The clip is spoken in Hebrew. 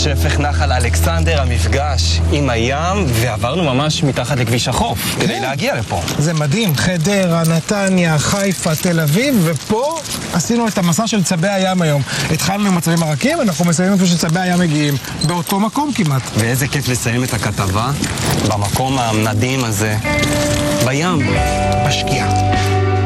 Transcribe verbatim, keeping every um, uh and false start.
שפך נחל אלכסנדר, המפגש עם הים, ועברנו ממש מתחת לכביש החוף, כדי להגיע לפה. זה מדהים, חדרה, נתניה, חיפה, תל אביב, ופה עשינו את המסע של צבי הים היום. התחלנו עם הצבים הרכים, אנחנו מסיימים איפה שצבי הים מגיעים, באותו מקום כמעט. ואיזה כיף לסיים את הכתבה במקום המדהים הזה, בים, בשקיעה.